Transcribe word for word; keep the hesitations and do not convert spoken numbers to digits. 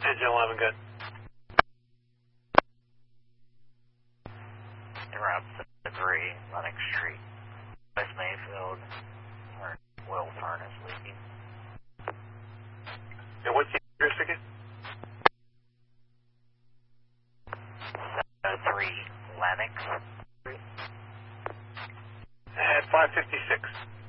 Engine eleven, good. Route three, Lennox Street, West Mayfield, where oil furnace leaking. And what's the address again? seven oh three, Lennox Street. At five fifty-six.